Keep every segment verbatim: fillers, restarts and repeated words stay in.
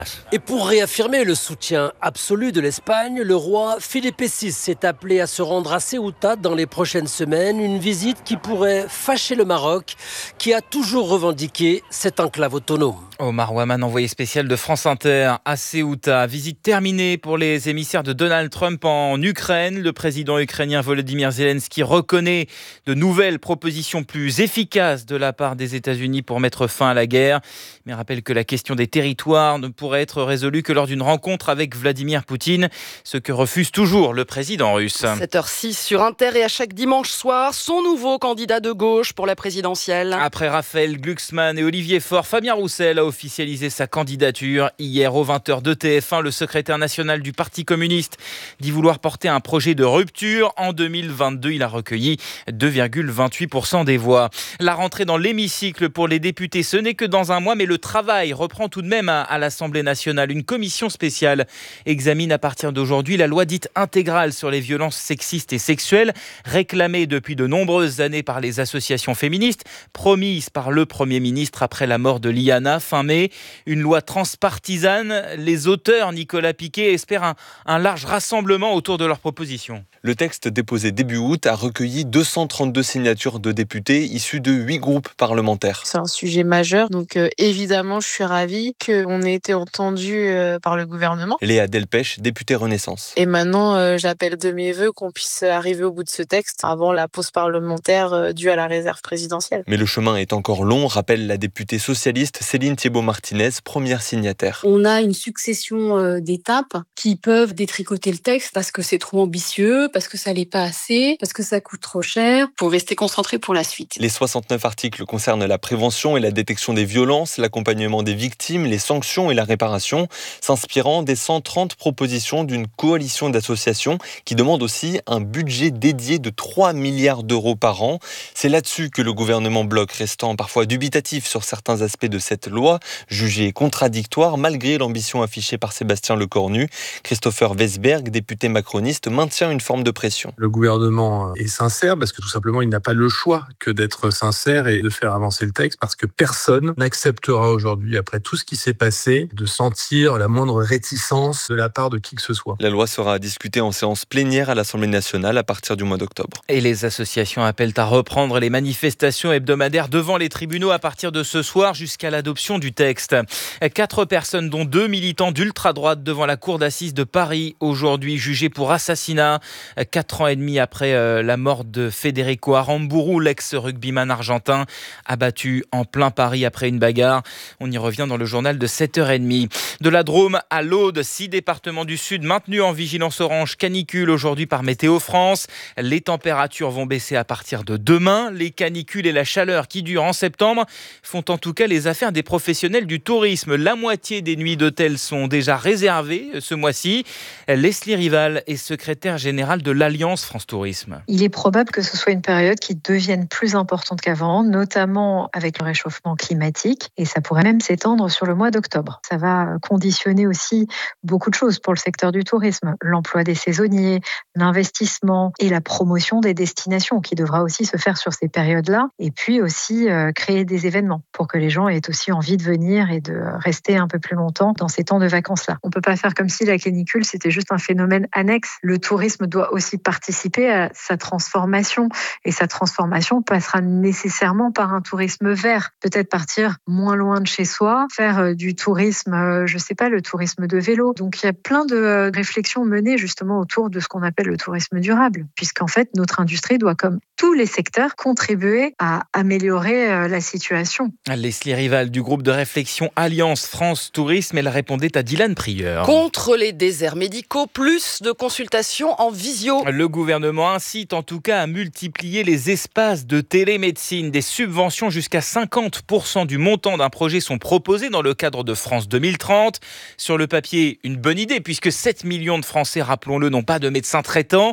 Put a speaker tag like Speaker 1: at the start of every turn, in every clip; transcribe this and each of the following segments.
Speaker 1: Et pour réaffirmer le soutien absolu de l'Espagne, le roi Felipe six s'est appelé à se rendre à Ceuta dans les prochaines semaines, une visite qui pourrait fâcher le Maroc, qui a toujours revendiqué cette enclave autonome.
Speaker 2: Omar Waman, envoyé spécial de France Inter à Ceuta. Visite terminée pour les émissaires de Donald Trump en Ukraine. Le président ukrainien Volodymyr Zelensky reconnaît de nouvelles propositions plus efficaces de la part des États-Unis pour mettre fin à la guerre, mais rappelle que la question des territoires ne pourrait être résolue que lors d'une rencontre avec Vladimir Poutine, ce que refuse toujours le président russe.
Speaker 3: sept heures six sur Inter et à chaque dimanche soir, son nouveau candidat de gauche pour la présidentielle.
Speaker 2: Après Raphaël Glucksmann et Olivier Faure, Fabien Roussel a officialisé sa candidature. Hier, aux vingt heures de T F un, le secrétaire national du Parti communiste dit vouloir porter un projet de rupture. En deux mille vingt-deux, il a recueilli deux virgule vingt-huit pour cent des voix. La rentrée dans l'hémicycle pour les députés, ce n'est que dans un mois, mais le travail reprend tout de même à, à l'Assemblée nationale. Une commission spéciale examine à partir d'aujourd'hui la loi dite intégrale sur les violences sexistes et sexuelles, réclamée depuis de nombreuses années par les associations féministes, promise par le Premier ministre après la mort de Liana fin mai. Une loi transpartisane. Les auteurs, Nicolas Piquet, espèrent un, un large rassemblement autour de leur proposition.
Speaker 4: Le texte déposé début août a recueilli deux cent trente-deux signatures de députés issus de huit groupes parlementaires.
Speaker 5: C'est un sujet majeur, donc euh, évidemment je suis ravie qu'on ait été entendu euh, par le gouvernement.
Speaker 4: Léa Delpech, députée Renaissance.
Speaker 5: Et maintenant euh, j'appelle de mes vœux qu'on puisse arriver au bout de ce texte avant la pause parlementaire euh, due à la réserve présidentielle.
Speaker 4: Mais le chemin est encore long, rappelle la députée socialiste Céline Thiébaut-Martinez, première signataire.
Speaker 6: On a une succession euh, d'étapes qui peuvent détricoter le texte parce que c'est trop ambitieux, parce que ça l'est pas assez, parce que ça coûte trop cher.
Speaker 3: Pour rester concentré pour la suite.
Speaker 4: Les soixante-neuf articles concernent la prévention et la détection des violences, l'accompagnement des victimes, les sanctions et la réparation, s'inspirant des cent trente propositions d'une coalition d'associations qui demande aussi un budget dédié de trois milliards d'euros par an. C'est là-dessus que le gouvernement bloque, restant parfois dubitatif sur certains aspects de cette loi, jugée contradictoire malgré l'ambition affichée par Sébastien Lecornu. Christopher Weisberg, député macroniste, maintient une forme de pression.
Speaker 7: Le gouvernement est sincère parce que tout simplement il n'a pas le choix que d'être sincère et de faire avancer le texte, parce que personne n'acceptera aujourd'hui, après tout ce qui s'est passé, de sentir la moindre réticence de la part de qui que ce soit.
Speaker 4: La loi sera discutée en séance plénière à l'Assemblée nationale à partir du mois d'octobre.
Speaker 2: Et les associations appellent à reprendre les manifestations hebdomadaires devant les tribunaux à partir de ce soir jusqu'à l'adoption du texte. Quatre personnes, dont deux militants d'ultra-droite, devant la cour d'assises de Paris aujourd'hui, jugés pour assassinat. Quatre ans et demi après la mort de Federico Aramburu, l'ex-rugbyman argentin, abattu en plein Paris après une bagarre. On y revient dans le journal de sept heures trente. De la Drôme à l'Aude, six départements du Sud maintenus en vigilance orange canicule aujourd'hui par Météo France. Les températures vont baisser à partir de demain. Les canicules et la chaleur qui durent en septembre font en tout cas les affaires des professionnels du tourisme. La moitié des nuits d'hôtel sont déjà réservées ce mois-ci. Leslie Rival est secrétaire générale de l'Alliance France Tourisme.
Speaker 8: Il est probable que ce soit une période qui devienne plus importante qu'avant, notamment avec le réchauffement climatique, et ça pourrait même s'étendre sur le mois d'octobre. Ça va conditionner aussi beaucoup de choses pour le secteur du tourisme, l'emploi des saisonniers, l'investissement et la promotion des destinations qui devra aussi se faire sur ces périodes-là, et puis aussi euh, créer des événements pour que les gens aient aussi envie de venir et de rester un peu plus longtemps dans ces temps de vacances-là. On peut pas faire comme si la canicule c'était juste un phénomène annexe. Le tourisme doit aussi participer à sa transformation, et sa transformation passera nécessairement par un tourisme vert. Peut-être partir moins loin de chez soi, faire du tourisme, je sais pas, le tourisme de vélo. Donc il y a plein de réflexions menées justement autour de ce qu'on appelle le tourisme durable, puisqu'en fait notre industrie doit, comme tous les secteurs, contribuer à améliorer la situation.
Speaker 2: Leslie Rival du groupe de réflexion Alliance France Tourisme, elle répondait à Dylan Prieur.
Speaker 3: Contre les déserts médicaux, plus de consultations en visio.
Speaker 2: Le gouvernement incite en tout cas à multiplier les espaces de télémédecine. Des subventions jusqu'à cinquante pour cent du montant d'un projet sont proposées dans le cadre de France deux mille trente. Sur le papier, une bonne idée puisque sept millions de Français, rappelons-le, n'ont pas de médecin traitant.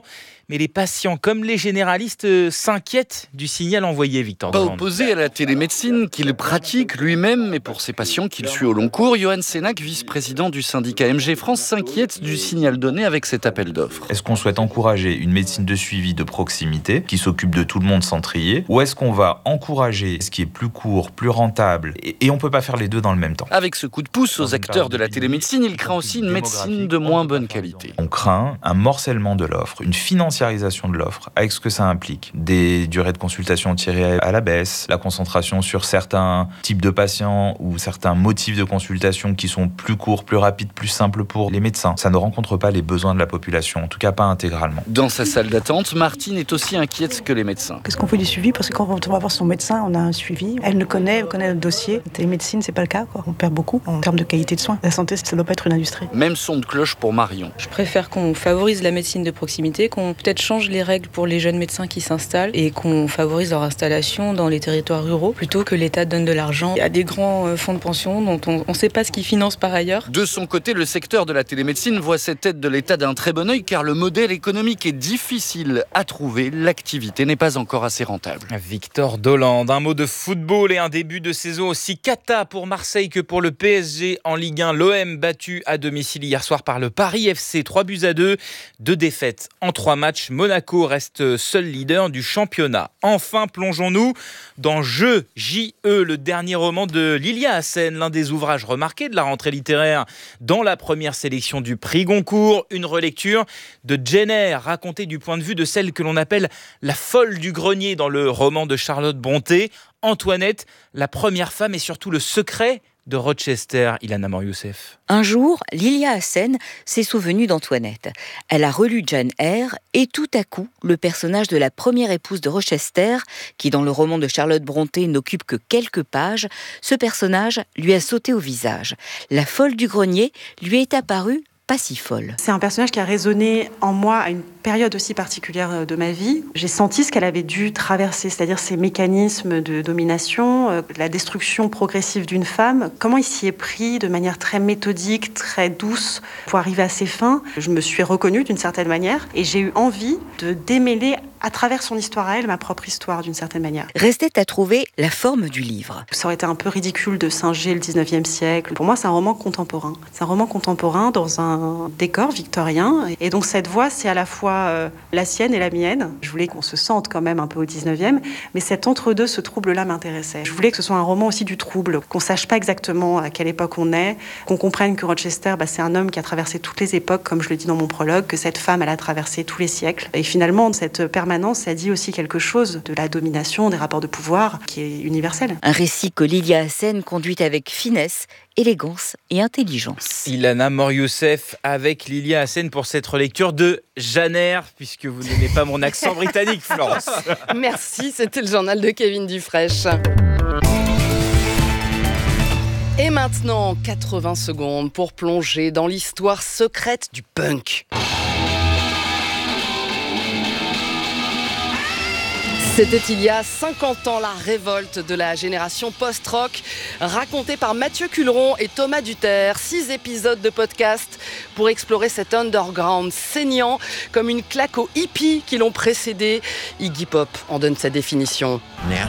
Speaker 2: Mais les patients, comme les généralistes, euh, s'inquiètent du signal envoyé, Victor
Speaker 9: Pas
Speaker 2: Delande.
Speaker 9: opposé à la télémédecine qu'il pratique lui-même, mais pour ses patients qu'il suit au long cours, Johan Sénac, vice-président du syndicat M G France, s'inquiète du signal donné avec cet appel d'offres.
Speaker 10: Est-ce qu'on souhaite encourager une médecine de suivi de proximité qui s'occupe de tout le monde sans trier, ou est-ce qu'on va encourager ce qui est plus court, plus rentable, et, et on ne peut pas faire les deux dans le même temps.
Speaker 9: Avec ce coup de pouce aux acteurs de la télémédecine, il craint aussi une médecine de moins bonne qualité.
Speaker 10: On craint un morcellement de l'offre, une financiarisation de l'offre, avec ce que ça implique. Des durées de consultation tirées à la baisse, la concentration sur certains types de patients ou certains motifs de consultation qui sont plus courts, plus rapides, plus simples pour les médecins. Ça ne rencontre pas les besoins de la population, en tout cas pas intégralement.
Speaker 9: Dans sa salle d'attente, Martine est aussi inquiète que les médecins.
Speaker 11: Qu'est-ce qu'on fait du suivi? Parce que quand on va voir son médecin, on a un suivi. Elle le connaît, elle connaît le dossier. La télémédecine, c'est pas le cas, quoi. On perd beaucoup en termes de qualité de soins. La santé, ça doit pas être une industrie.
Speaker 9: Même son de cloche pour Marion.
Speaker 12: Je préfère qu'on favorise la médecine de proximité, qu'on peut-être change les règles pour les jeunes médecins qui s'installent et qu'on favorise leur installation dans les territoires ruraux plutôt que l'État donne de l'argent à des grands fonds de pension dont on ne sait pas ce qu'ils financent par ailleurs.
Speaker 9: De son côté, le secteur de la télémédecine voit cette aide de l'État d'un très bon œil car le modèle économique est difficile à trouver. L'activité n'est pas encore assez rentable.
Speaker 2: Victor Delande, un mot de football et un début de saison aussi cata pour Marseille que pour le P S G en Ligue un. L'O M battu à domicile hier soir par le Paris F C, trois buts à deux. Deux défaites en trois matchs. Monaco reste seul leader du championnat. Enfin, plongeons-nous dans Je, J E, le dernier roman de Lilia Hassen, l'un des ouvrages remarqués de la rentrée littéraire dans la première sélection du prix Goncourt. Une relecture de Jane Eyre, racontée du point de vue de celle que l'on appelle la folle du grenier dans le roman de Charlotte Brontë. Antoinette, la première femme et surtout le secret de Rochester, Ilana Mor-Youssef.
Speaker 13: Un jour, Lilia Hassen s'est souvenue d'Antoinette. Elle a relu Jane Eyre et tout à coup, le personnage de la première épouse de Rochester, qui dans le roman de Charlotte Brontë n'occupe que quelques pages, ce personnage lui a sauté au visage. La folle du grenier lui est apparue pas si folle.
Speaker 11: C'est un personnage qui a résonné en moi à une période aussi particulière de ma vie. J'ai senti ce qu'elle avait dû traverser, c'est-à-dire ces mécanismes de domination, la destruction progressive d'une femme. Comment il s'y est pris de manière très méthodique, très douce pour arriver à ses fins. Je me suis reconnue d'une certaine manière et j'ai eu envie de démêler à travers son histoire à elle, ma propre histoire d'une certaine manière.
Speaker 13: Restait à trouver la forme du livre.
Speaker 11: Ça aurait été un peu ridicule de singer le dix-neuvième siècle. Pour moi, c'est un roman contemporain. C'est un roman contemporain dans un décor victorien. Et donc cette voix, c'est à la fois euh, la sienne et la mienne. Je voulais qu'on se sente quand même un peu au dix-neuvième, mais cet entre-deux, ce trouble-là m'intéressait. Je voulais que ce soit un roman aussi du trouble, qu'on sache pas exactement à quelle époque on est, qu'on comprenne que Rochester, bah, c'est un homme qui a traversé toutes les époques, comme je le dis dans mon prologue, que cette femme, elle a traversé tous les siècles. Et finalement, cette permanence, ça dit aussi quelque chose de la domination, des rapports de pouvoir, qui est universel.
Speaker 13: Un récit que Lilia Hassen conduit avec finesse, élégance et intelligence.
Speaker 2: Ilana Mor-Youssef avec Lilia Hassen pour cette relecture de Jane Eyre, puisque vous n'aimez pas mon accent britannique, Florence.
Speaker 3: Merci, c'était le journal de Kevin Dufraîche. Et maintenant, quatre-vingts secondes pour plonger dans l'histoire secrète du punk. C'était il y a cinquante ans la révolte de la génération post-rock, racontée par Mathieu Culeron et Thomas Duterre. Six épisodes de podcast pour explorer cet underground saignant comme une claque aux hippies qui l'ont précédé. Iggy Pop en donne sa définition.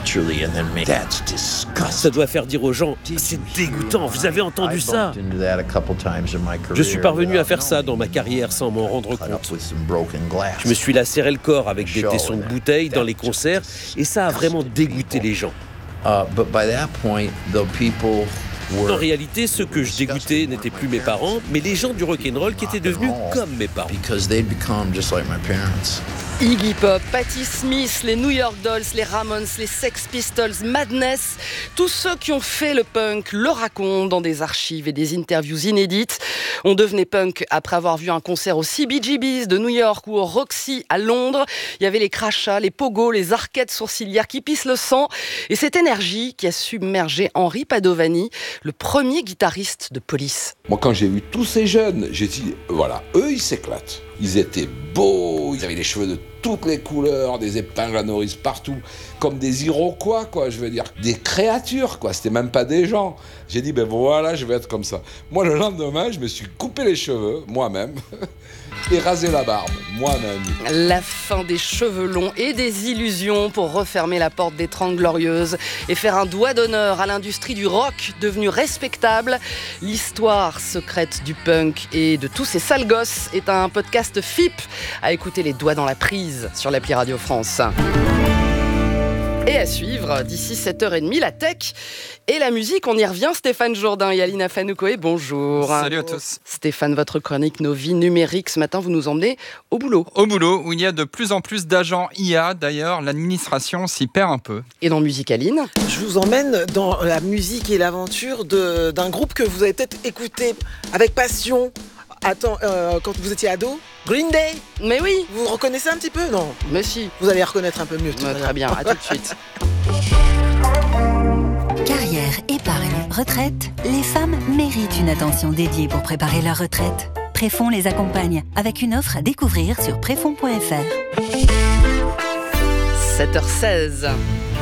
Speaker 14: Ça doit faire dire aux gens, c'est dégoûtant, vous avez entendu ça? Je suis parvenu à faire ça dans ma carrière sans m'en rendre compte. Je me suis lacéré le corps avec des tessons de bouteilles dans les concerts et ça a vraiment dégoûté les gens. En réalité, ceux que je dégoûtais n'étaient plus mes parents, mais les gens du rock'n'roll qui étaient devenus comme mes parents.
Speaker 3: Iggy Pop, Patti Smith, les New York Dolls, les Ramones, les Sex Pistols, Madness, tous ceux qui ont fait le punk le racontent dans des archives et des interviews inédites. On devenait punk après avoir vu un concert au C B G B's de New York ou au Roxy à Londres. Il y avait les crachats, les pogos, les arcades sourcilières qui pissent le sang. Et cette énergie qui a submergé Henri Padovani, le premier guitariste de Police.
Speaker 15: Moi, quand j'ai vu tous ces jeunes, j'ai dit, voilà, eux, ils s'éclatent. Ils étaient beaux, ils avaient les cheveux de toutes les couleurs, des épingles à nourrice partout, comme des Iroquois, quoi, je veux dire, des créatures, quoi, c'était même pas des gens. J'ai dit, ben voilà, je vais être comme ça. Moi, le lendemain, je me suis coupé les cheveux, moi-même, et rasé la barbe, moi-même.
Speaker 3: La fin des cheveux longs et des illusions pour refermer la porte des Trente Glorieuses et faire un doigt d'honneur à l'industrie du rock devenue respectable. L'histoire secrète du punk et de tous ces sales gosses est un podcast F I P à écouter les doigts dans la prise sur l'appli Radio France. Et à suivre, d'ici sept heures trente, la tech et la musique. On y revient, Stéphane Jourdain et Alina Fanoukoé, bonjour.
Speaker 16: Salut à tous.
Speaker 3: Stéphane, votre chronique Nos vies numériques, ce matin, vous nous emmenez au boulot.
Speaker 16: Au boulot, où il y a de plus en plus d'agents I A. D'ailleurs, l'administration s'y perd un peu.
Speaker 3: Et dans Musique, Aline ?
Speaker 17: Je vous emmène dans la musique et l'aventure de, d'un groupe que vous avez peut-être écouté avec passion. Attends, euh, quand vous étiez ado, Green Day.
Speaker 3: Mais oui.
Speaker 17: Vous reconnaissez un petit peu, non ?
Speaker 3: Mais si.
Speaker 17: Vous allez reconnaître un peu mieux.
Speaker 3: Ouais, très bien, à tout de suite.
Speaker 18: Carrière, épargne, retraite, les femmes méritent une attention dédiée pour préparer leur retraite. Préfond les accompagne avec une offre à découvrir sur préfond point f r.
Speaker 3: sept heures seize.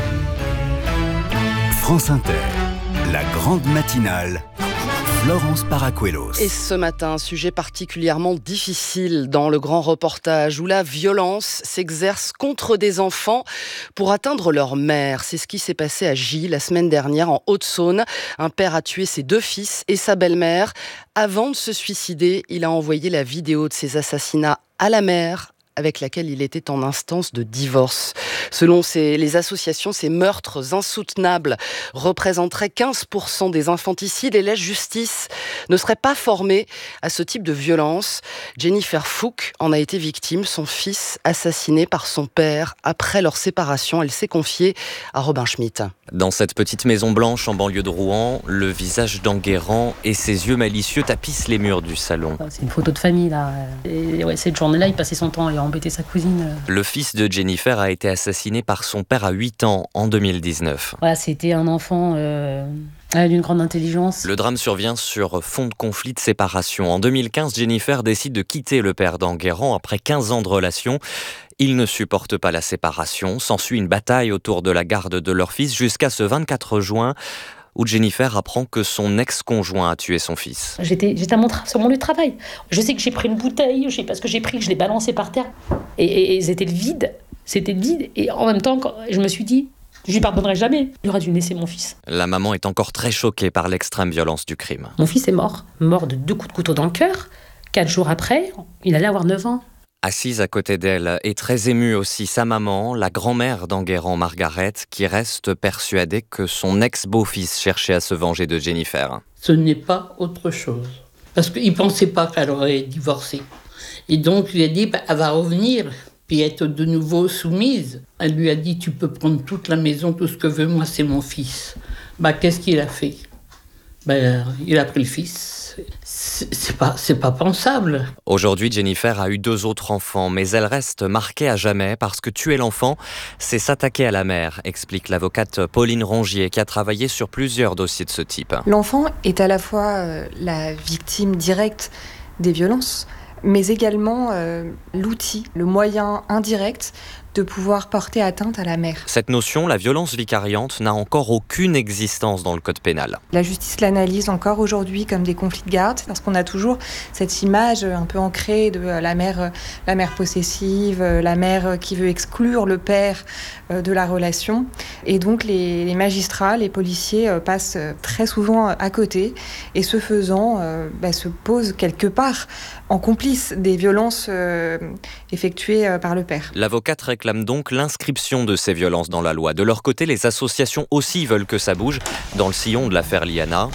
Speaker 19: France Inter, la grande matinale. Florence Paracuelos.
Speaker 3: Et ce matin, un sujet particulièrement difficile dans le grand reportage où la violence s'exerce contre des enfants pour atteindre leur mère. C'est ce qui s'est passé à Gilles la semaine dernière en Haute-Saône. Un père a tué ses deux fils et sa belle-mère. Avant de se suicider, il a envoyé la vidéo de ses assassinats à la mère, avec laquelle il était en instance de divorce. Selon ces, les associations, ces meurtres insoutenables représenteraient quinze pour cent des infanticides et la justice ne serait pas formée à ce type de violence. Jennifer Fouque en a été victime, son fils assassiné par son père après leur séparation. Elle s'est confiée à Robin Schmitt.
Speaker 20: Dans cette petite maison blanche en banlieue de Rouen, le visage d'Enguerrand et ses yeux malicieux tapissent les murs du salon.
Speaker 21: C'est une photo de famille là. Et ouais, cette journée-là, il passait son temps à embêter sa cousine.
Speaker 20: Le fils de Jennifer a été assassiné par son père à huit ans en deux mille dix-neuf.
Speaker 21: Voilà, c'était un enfant euh, d'une grande intelligence.
Speaker 20: Le drame survient sur fond de conflit de séparation. En deux mille quinze, Jennifer décide de quitter le père d'Enguerrand après quinze ans de relation. Il ne supporte pas la séparation. S'ensuit une bataille autour de la garde de leur fils jusqu'à ce vingt-quatre juin où Jennifer apprend que son ex-conjoint a tué son fils.
Speaker 21: J'étais, j'étais à mon tra- sur mon lieu de travail. Je sais que j'ai pris une bouteille, je sais pas ce que j'ai pris, que je l'ai balancée par terre. Et, et, et c'était vide. C'était vide. Et en même temps, quand je me suis dit, je lui pardonnerai jamais. Il aurait dû laisser mon fils.
Speaker 20: La maman est encore très choquée par l'extrême violence du crime.
Speaker 21: Mon fils est mort. Mort de deux coups de couteau dans le cœur. Quatre jours après, il allait avoir neuf ans.
Speaker 20: Assise à côté d'elle et très émue aussi sa maman, la grand-mère d'Enguerrand, Margaret, qui reste persuadée que son ex-beau-fils cherchait à se venger de Jennifer.
Speaker 22: Ce n'est pas autre chose. Parce qu'il ne pensait pas qu'elle aurait divorcé. Et donc, il a dit, bah, elle va revenir, puis être de nouveau soumise. Elle lui a dit, tu peux prendre toute la maison, tout ce que veut, moi, c'est mon fils. Bah, qu'est-ce qu'il a fait ? Bah, il a pris le fils. C'est, c'est pas, c'est pas pensable.
Speaker 20: Aujourd'hui, Jennifer a eu deux autres enfants, mais elle reste marquée à jamais parce que tuer l'enfant, c'est s'attaquer à la mère, explique l'avocate Pauline Rongier, qui a travaillé sur plusieurs dossiers de ce type.
Speaker 23: L'enfant est à la fois euh, la victime directe des violences, mais également euh, l'outil, le moyen indirect de pouvoir porter atteinte à la mère.
Speaker 20: Cette notion, la violence vicariante, n'a encore aucune existence dans le code pénal.
Speaker 23: La justice l'analyse encore aujourd'hui comme des conflits de garde, parce qu'on a toujours cette image un peu ancrée de la mère, la mère possessive, la mère qui veut exclure le père de la relation. Et donc les, les magistrats, les policiers passent très souvent à côté et ce faisant, bah, se posent quelque part en complice des violences euh, effectuées euh, par le père.
Speaker 20: L'avocate réclame donc l'inscription de ces violences dans la loi. De leur côté, les associations aussi veulent que ça bouge. Dans le sillon de l'affaire Liana,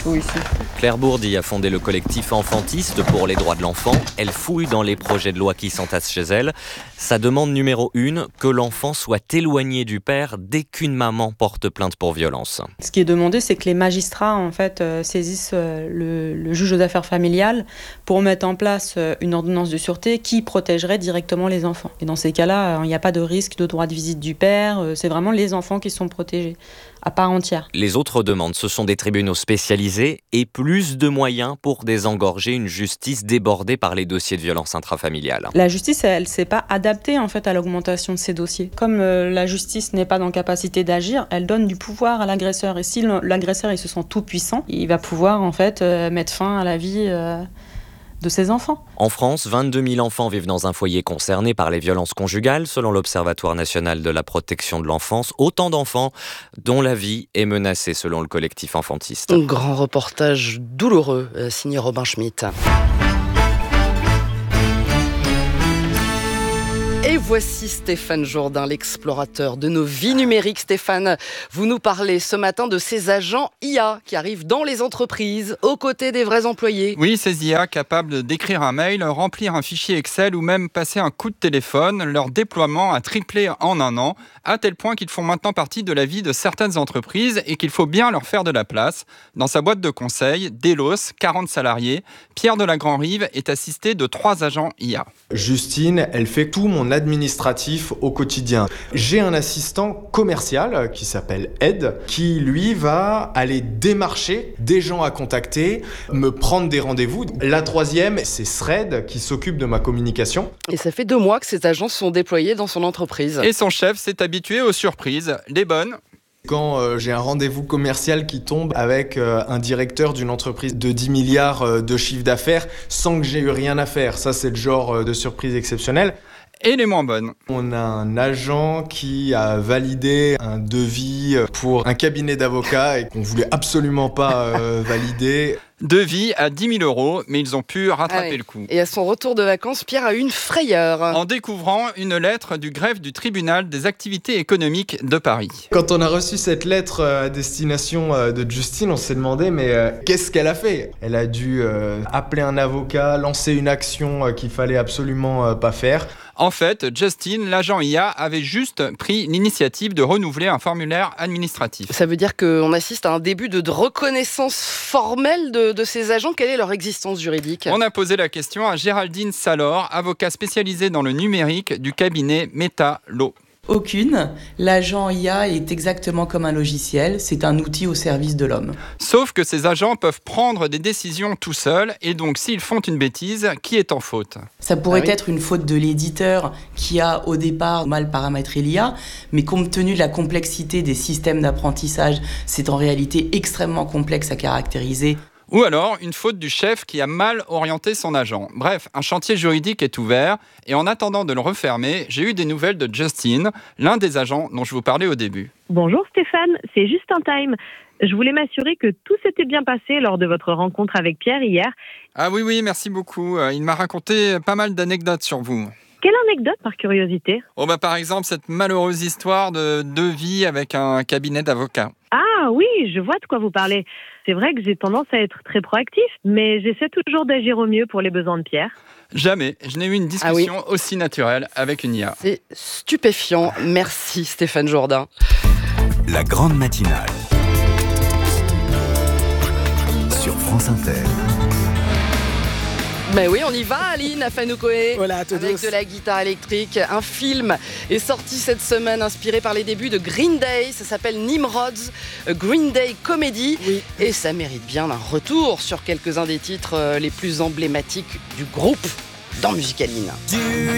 Speaker 20: Claire Bourdi a fondé le collectif Enfantiste pour les droits de l'enfant. Elle fouille dans les projets de loi qui s'entassent chez elle. Sa demande numéro une, que l'enfant soit éloigné du père dès qu'une maman porte plainte pour violence.
Speaker 24: Ce qui est demandé, c'est que les magistrats en fait, euh, saisissent euh, le, le juge aux affaires familiales pour mettre en place une ordonnance de sûreté qui protégerait directement les enfants. Et dans ces cas-là, il n'y a a pas de risque de droit de visite du père. C'est vraiment les enfants qui sont protégés à part entière.
Speaker 20: Les autres demandes, ce sont des tribunaux spécialisés et plus de moyens pour désengorger une justice débordée par les dossiers de violence intrafamiliale.
Speaker 24: La justice, elle ne s'est pas adaptée en fait à l'augmentation de ces dossiers. Comme euh, la justice n'est pas dans capacité d'agir, elle donne du pouvoir à l'agresseur. Et si l'agresseur il se sent tout puissant, il va pouvoir en fait euh, mettre fin à la vie euh, de ses enfants.
Speaker 20: En France, vingt-deux mille enfants vivent dans un foyer concerné par les violences conjugales, selon l'Observatoire national de la protection de l'enfance. Autant d'enfants dont la vie est menacée, selon le collectif Enfantiste.
Speaker 3: Un grand reportage douloureux, signé Robin Schmitt. Et voici Stéphane Jourdain, l'explorateur de nos vies numériques. Stéphane, vous nous parlez ce matin de ces agents I A qui arrivent dans les entreprises, aux côtés des vrais employés.
Speaker 16: Oui, ces I A capables d'écrire un mail, remplir un fichier Excel ou même passer un coup de téléphone. Leur déploiement a triplé en un an, à tel point qu'ils font maintenant partie de la vie de certaines entreprises et qu'il faut bien leur faire de la place. Dans sa boîte de conseil, Delos, quarante salariés, Pierre de la Grand-Rive est assisté de trois agents I A.
Speaker 1: Justine, elle fait tout mon administratif au quotidien. J'ai un assistant commercial qui s'appelle Ed, qui lui va aller démarcher des gens à contacter, me prendre des rendez-vous. La troisième, c'est Sred qui s'occupe de ma communication.
Speaker 3: Et ça fait deux mois que ces agents sont déployés dans son entreprise.
Speaker 16: Et son chef s'est habitué aux surprises, les bonnes.
Speaker 1: Quand euh, j'ai un rendez-vous commercial qui tombe avec euh, un directeur d'une entreprise de dix milliards euh, de chiffre d'affaires sans que j'ai eu rien à faire, ça c'est le genre euh, de surprise exceptionnelle.
Speaker 16: Et les moins bonnes.
Speaker 1: On a un agent qui a validé un devis pour un cabinet d'avocats et qu'on voulait absolument pas euh, valider.
Speaker 16: Devis à dix mille euros, mais ils ont pu rattraper
Speaker 3: ah oui.
Speaker 16: le coup.
Speaker 3: Et à son retour de vacances, Pierre a eu une frayeur.
Speaker 16: En découvrant une lettre du greffe du tribunal des activités économiques de Paris.
Speaker 1: Quand on a reçu cette lettre à destination de Justine, on s'est demandé mais euh, qu'est-ce qu'elle a fait ? Elle a dû euh, appeler un avocat, lancer une action euh, qu'il fallait absolument euh, pas faire.
Speaker 16: En fait, Justine, l'agent I A, avait juste pris l'initiative de renouveler un formulaire administratif.
Speaker 3: Ça veut dire qu'on assiste à un début de reconnaissance formelle de, de ces agents. Quelle est leur existence juridique ?
Speaker 16: On a posé la question à Géraldine Salor, avocat spécialisée dans le numérique du cabinet Meta Law.
Speaker 5: Aucune. L'agent I A est exactement comme un logiciel, c'est un outil au service de l'homme.
Speaker 16: Sauf que ces agents peuvent prendre des décisions tout seuls, et donc s'ils font une bêtise, qui est en faute ?
Speaker 5: Ça pourrait
Speaker 3: ah oui.
Speaker 5: être une faute de l'éditeur qui a au départ mal paramétré l'I A, mais compte tenu de la complexité des systèmes d'apprentissage, c'est en réalité extrêmement complexe à caractériser.
Speaker 16: Ou alors une faute du chef qui a mal orienté son agent. Bref, un chantier juridique est ouvert et en attendant de le refermer, j'ai eu des nouvelles de Justine, l'un des agents dont je vous parlais au début.
Speaker 6: Bonjour Stéphane, c'est Justin Time. Je voulais m'assurer que tout s'était bien passé lors de votre rencontre avec Pierre hier.
Speaker 16: Ah oui, oui, merci beaucoup. Il m'a raconté pas mal d'anecdotes sur vous.
Speaker 6: Quelle anecdote, par curiosité ?
Speaker 16: Oh bah par exemple, cette malheureuse histoire de devis avec un cabinet d'avocats.
Speaker 6: Ah oui, je vois de quoi vous parlez. C'est vrai que j'ai tendance à être très proactif, mais j'essaie toujours d'agir au mieux pour les besoins de Pierre.
Speaker 16: Jamais, je n'ai eu une discussion ah oui. aussi naturelle avec une I A.
Speaker 3: C'est stupéfiant. Merci Stéphane Jourdain.
Speaker 19: La grande matinale sur France Inter.
Speaker 3: Mais oui, on y va, Aline Afanoukoé.
Speaker 17: Voilà,
Speaker 3: avec de la guitare électrique. Un film est sorti cette semaine inspiré par les débuts de Green Day. Ça s'appelle Nimrods, Green Day Comedy.
Speaker 17: Oui.
Speaker 3: Et ça mérite bien un retour sur quelques-uns des titres les plus emblématiques du groupe dans Musicaline. Du